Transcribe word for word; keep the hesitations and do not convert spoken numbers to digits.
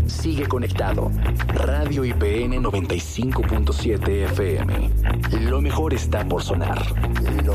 Sigue conectado. Radio I P N noventa y cinco punto siete F M. Lo mejor está por sonar.